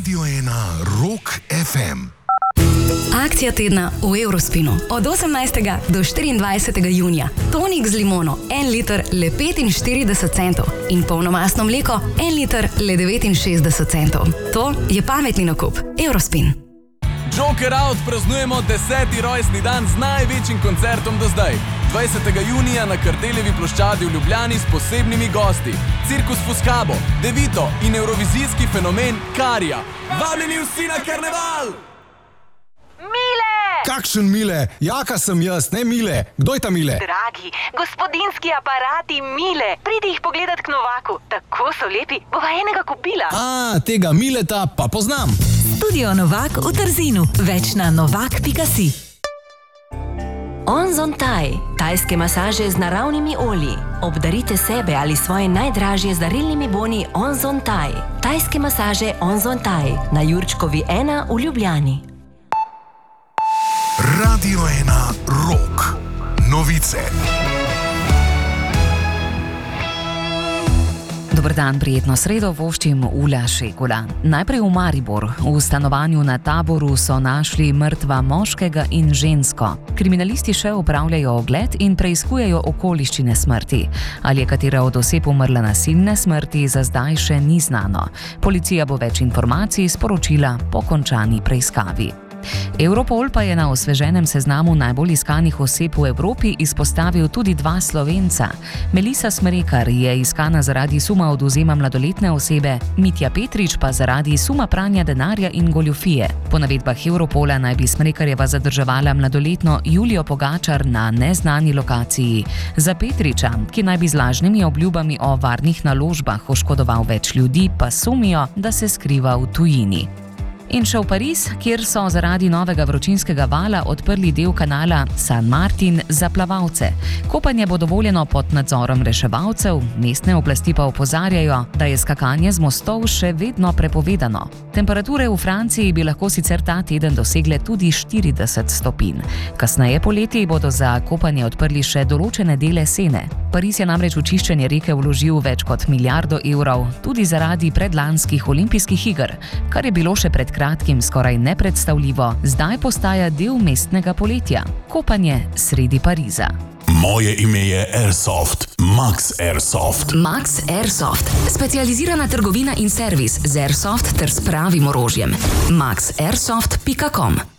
Radio 1 Rock FM. Akcija tedna v Eurospinu. Od 18. do 24. junija. Tonik z limono, 1 liter le 45 centov. In polnomastno mleko, 1 liter le 69 centov. To je pametni nakup. Eurospin. Joker Out praznujemo 10. rojstni dan z največjim koncertom do zdaj. 20. junija na Kardeljevi ploščadi v Ljubljani s posebnimi gosti. Cirkus Fuscabo, Devito in evrovizijski fenomen Karija. Vabljeni vsi na karneval! Mile! Kakšen Mile? Jaka sem jaz, ne Mile. Kdo je ta Mile? Dragi, gospodinski aparati Mile. Pridi jih pogledat k Novaku. Tako so lepi, bova enega kupila. Tega Mileta pa poznam. Studio Novak v Trzinu. Več na novak.si. Onzon Thai. Tajske masaže z naravnimi olji. Obdarite sebe ali svoje najdražje z darilnimi boni Onzon Thai. Tajske masaže Onzon Thai. Na Jurčkovi 1 v Ljubljani. Radio 1 Rock. Novice. Dober dan, prijetno sredo voščim Ula Šegula. Najprej v Maribor. V stanovanju na Taboru so našli mrtva moškega in žensko. Kriminalisti še opravljajo ogled in preiskujejo okoliščine smrti. Ali je katera od oseb umrla nasilne smrti, za zdaj še ni znano. Policija bo več informacij sporočila po končani preiskavi. Europol pa je na osveženem seznamu najbolj iskanih oseb v Evropi izpostavil tudi 2 Slovenca. Melisa Smrekar je iskana zaradi suma odvzema mladoletne osebe, Mitja Petrič pa zaradi suma pranja denarja in goljufije. Po navedbah Europola naj bi Smrekarjeva zadrževala mladoletno Julijo Pogačar na neznani lokaciji. Za Petriča, ki naj bi z lažnimi obljubami o varnih naložbah oškodoval več ljudi, pa sumijo, da se skriva v tujini. In še v Pariz, kjer so zaradi novega vročinskega vala odprli del kanala San Martin za plavalce. Kopanje bo dovoljeno pod nadzorom reševalcev, mestne oblasti pa opozarjajo, da je skakanje z mostov še vedno prepovedano. Temperature v Franciji bi lahko sicer ta teden dosegle tudi 40 stopinj. Kasneje poleti bodo za kopanje odprli še določene dele Sene. Pariz je namreč v čiščenje reke vložil več kot milijardo evrov, tudi zaradi predlanskih olimpijskih iger, kar je bilo še pred kratkim skoraj nepredstavljivo, zdaj postaja del mestnega poletja. Kopanje sredi Pariza. Moje ime je Airsoft. Max Airsoft. Max Airsoft. Specializirana trgovina in servis z Airsoft ter s pravim orožjem. maxairsoft.com.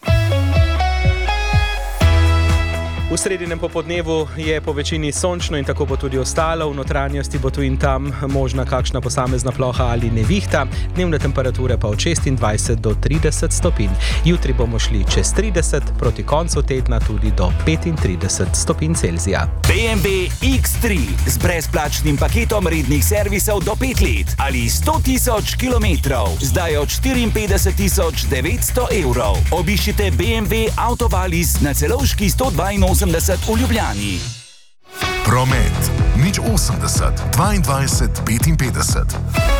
V sredinem popodnevu je po večini sončno in tako bo tudi ostalo. V notranjosti bo tu in tam možna kakšna posamezna ploha ali nevihta. Dnevne temperature pa od 26 do 30 stopinj. Jutri bomo šli čez 30, proti koncu tedna tudi do 35 stopinj Celzija. BMW X3 z brezplačnim paketom rednih servisov do 5 let ali 100.000 kilometrov. Zdaj od 54.900 evrov. Obiščite BMW Autovalis na Celovški 182 v Ljubljani. Promet. 080 22 55.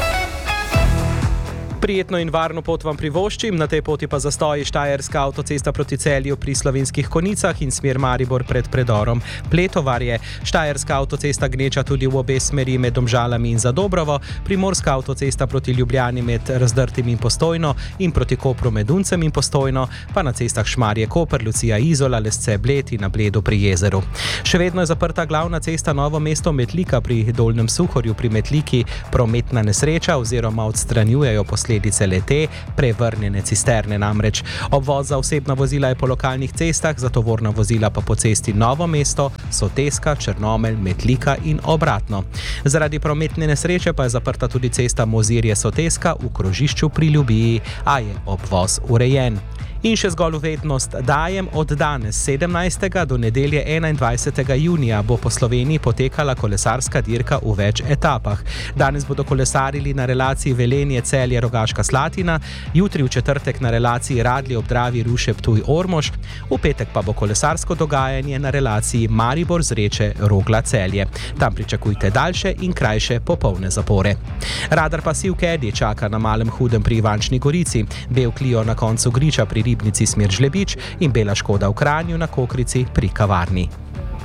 Prijetno in varno pot vam privoščim, na tej poti pa zastoji Štajerska avtocesta proti Celju pri Slovenskih Konicah in smer Maribor pred predorom Pletovarje. Štajerska avtocesta gneča tudi v obe smeri med Domžalami in Zadobrovo, Primorska avtocesta proti Ljubljani med Razdrtim in Postojno in proti Kopru med Uncem in Postojno, pa na cestah Šmarje-Koper, Lucija-Izola, Lesce-Bled in na Bledu pri jezeru. Še vedno je zaprta glavna cesta Novo mesto-Metlika pri Dolnjem Suhorju pri Metliki, prometna nesreča oziroma odstranjujejo posledice lete, prevrnjene cisterne namreč. Obvoz za osebna vozila je po lokalnih cestah, za tovorna vozila pa po cesti Novo mesto, Soteska, Črnomelj, Metlika in obratno. Zaradi prometne nesreče pa je zaprta tudi cesta Mozirje-Soteska v krožišču pri Ljubiji, a je obvoz urejen. In še zgolj uvednost dajem, od danes 17. do nedelje 21. junija bo po Sloveniji potekala kolesarska dirka v več etapah. Danes bodo kolesarili na relaciji Velenje-Celje-Rogaška Slatina, jutri v četrtek na relaciji Radlje ob Dravi Ruše-Ptuj-Ormož, v petek pa bo kolesarsko dogajanje na relaciji Maribor-Zreče-Rogla-Celje. Tam pričakujte daljše in krajše popolne zapore. Radar pasiv Caddy čaka na Malem Hudem pri Ivančni Gorici, Bel Clio na koncu Griča pri Ribnici smer Žlebič in bela Škoda v Kranju na Kokrici pri Kavarni.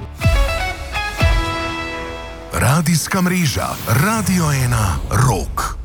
Radijska mreža Radio 1 Rock.